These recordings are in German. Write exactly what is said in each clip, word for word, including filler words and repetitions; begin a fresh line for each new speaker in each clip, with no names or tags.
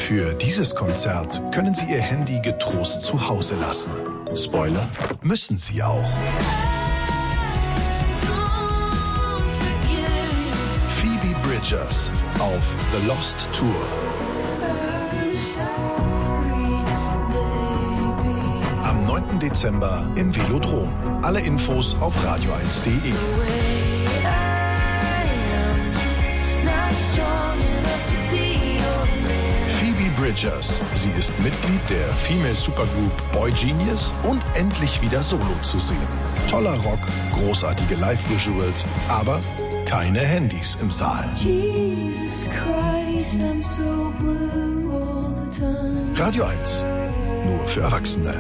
Für dieses Konzert können Sie Ihr Handy getrost zu Hause lassen. Spoiler, müssen Sie auch. Phoebe Bridgers auf The Lost Tour. Am neunten Dezember im Velodrom. Alle Infos auf radio eins punkt de. Phoebe Bridgers. Sie ist Mitglied der Female Supergroup Boy Genius und endlich wieder solo zu sehen. Toller Rock, großartige Live-Visuals, aber keine Handys im Saal. Jesus Christ, I'm so blue all the time. Radio eins. Nur für Erwachsene.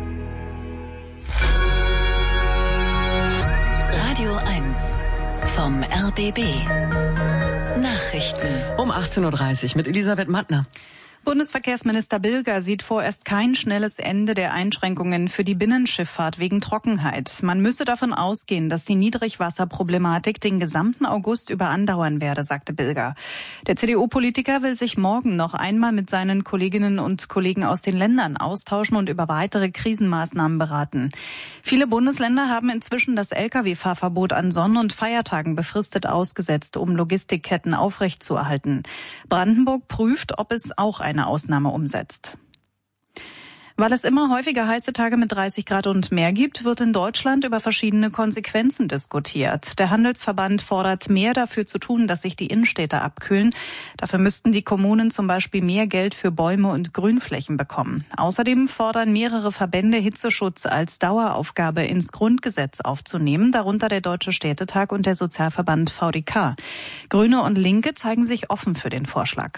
Radio eins vom R B B. Nachrichten.
Um achtzehn Uhr dreißig mit Elisabeth Mattner.
Bundesverkehrsminister Bilger sieht vorerst kein schnelles Ende der Einschränkungen für die Binnenschifffahrt wegen Trockenheit. Man müsse davon ausgehen, dass die Niedrigwasserproblematik den gesamten August über andauern werde, sagte Bilger. Der C D U-Politiker will sich morgen noch einmal mit seinen Kolleginnen und Kollegen aus den Ländern austauschen und über weitere Krisenmaßnahmen beraten. Viele Bundesländer haben inzwischen das L K W-Fahrverbot an Sonn- und Feiertagen befristet ausgesetzt, um Logistikketten aufrechtzuerhalten. Brandenburg prüft, ob es auch eine Ausnahme umsetzt. Weil es immer häufiger heiße Tage mit dreißig Grad und mehr gibt, wird in Deutschland über verschiedene Konsequenzen diskutiert. Der Handelsverband fordert, mehr dafür zu tun, dass sich die Innenstädte abkühlen. Dafür müssten die Kommunen zum Beispiel mehr Geld für Bäume und Grünflächen bekommen. Außerdem fordern mehrere Verbände, Hitzeschutz als Daueraufgabe ins Grundgesetz aufzunehmen, darunter der Deutsche Städtetag und der Sozialverband V D K. Grüne und Linke zeigen sich offen für den Vorschlag.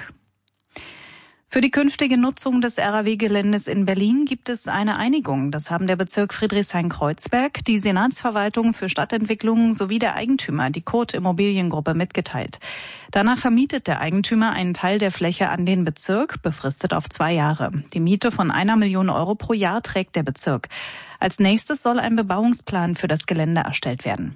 Für die künftige Nutzung des R A W-Geländes in Berlin gibt es eine Einigung. Das haben der Bezirk Friedrichshain-Kreuzberg, die Senatsverwaltung für Stadtentwicklung sowie der Eigentümer, die Kurt Immobiliengruppe, mitgeteilt. Danach vermietet der Eigentümer einen Teil der Fläche an den Bezirk, befristet auf zwei Jahre. Die Miete von einer Million Euro pro Jahr trägt der Bezirk. Als nächstes soll ein Bebauungsplan für das Gelände erstellt werden.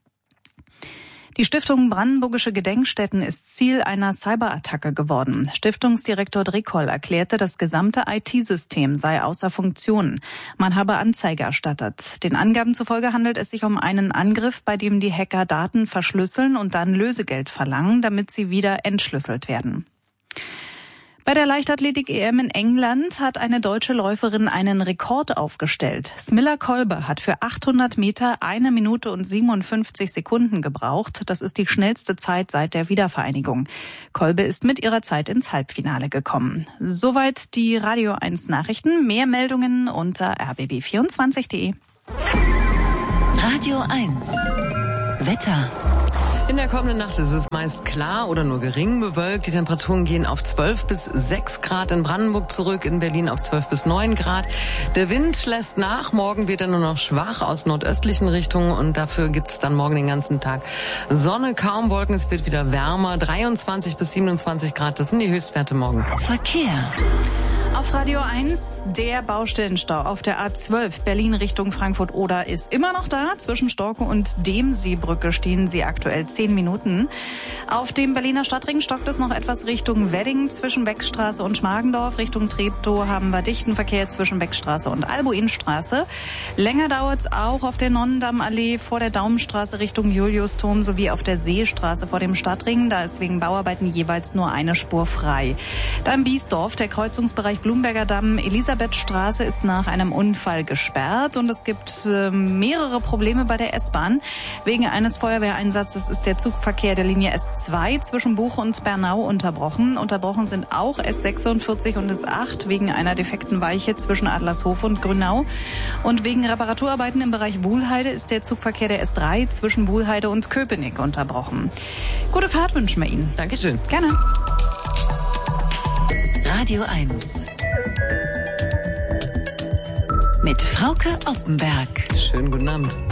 Die Stiftung Brandenburgische Gedenkstätten ist Ziel einer Cyberattacke geworden. Stiftungsdirektor Drekoll erklärte, das gesamte I T-System sei außer Funktion. Man habe Anzeige erstattet. Den Angaben zufolge handelt es sich um einen Angriff, bei dem die Hacker Daten verschlüsseln und dann Lösegeld verlangen, damit sie wieder entschlüsselt werden. Bei der Leichtathletik-E M in England hat eine deutsche Läuferin einen Rekord aufgestellt. Smilla Kolbe hat für achthundert Meter eine Minute und siebenundfünfzig Sekunden gebraucht. Das ist die schnellste Zeit seit der Wiedervereinigung. Kolbe ist mit ihrer Zeit ins Halbfinale gekommen. Soweit die Radio eins Nachrichten. Mehr Meldungen unter r b b vierundzwanzig punkt de.
Radio eins. Wetter.
In der kommenden Nacht ist es meist klar oder nur gering bewölkt. Die Temperaturen gehen auf zwölf bis sechs Grad in Brandenburg zurück, in Berlin auf zwölf bis neun Grad. Der Wind lässt nach. Morgen wird er nur noch schwach aus nordöstlichen Richtungen und dafür gibt es dann morgen den ganzen Tag Sonne, kaum Wolken. Es wird wieder wärmer. dreiundzwanzig bis siebenundzwanzig Grad, das sind die Höchstwerte morgen.
Verkehr.
Auf Radio eins, der Baustellenstau auf der A zwölf Berlin Richtung Frankfurt-Oder ist immer noch da. Zwischen Storke und Demseebrücke stehen sie aktuell zehn Minuten. Auf dem Berliner Stadtring stockt es noch etwas Richtung Wedding. Zwischen Beckstraße und Schmargendorf Richtung Treptow haben wir dichten Verkehr zwischen Beckstraße und Albuinstraße. Länger dauert es auch auf der Nonnendammallee vor der Daumenstraße Richtung Juliusturm sowie auf der Seestraße vor dem Stadtring. Da ist wegen Bauarbeiten jeweils nur eine Spur frei. Da in Biesdorf der Kreuzungsbereich Blumberger Damm, Elisabethstraße ist nach einem Unfall gesperrt und es gibt äh, mehrere Probleme bei der S-Bahn. Wegen eines Feuerwehreinsatzes ist der Zugverkehr der Linie S zwei zwischen Buche und Bernau unterbrochen. Unterbrochen sind auch S sechsundvierzig und S acht wegen einer defekten Weiche zwischen Adlershof und Grünau. Und wegen Reparaturarbeiten im Bereich Wuhlheide ist der Zugverkehr der S drei zwischen Wuhlheide und Köpenick unterbrochen. Gute Fahrt wünschen wir Ihnen.
Dankeschön.
Gerne.
Radio eins. Mit Frauke Oppenberg.
Schönen guten Abend.